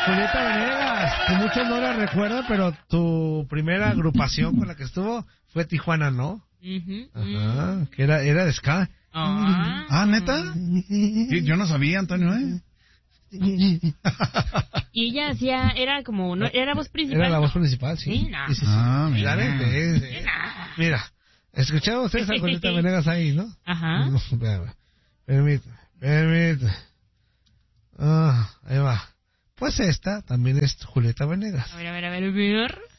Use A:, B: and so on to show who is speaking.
A: Julieta Venegas, que muchos no la recuerdan, pero tu primera agrupación con la que estuvo fue Tijuana, ¿no? Ajá, que era de ska.
B: ¿Neta? Sí, yo no sabía, Antonio,
C: Y ella era como, ¿no? ¿Era voz principal?
A: Era la voz principal, sí.
C: Sí, no.
A: Sí.
B: Mira.
A: Mira, escucharon ustedes a Julieta Venegas ahí, ¿no?
C: Ajá.
A: No, permítame. Ahí va. Pues esta también es Julieta Venegas.
C: A ver.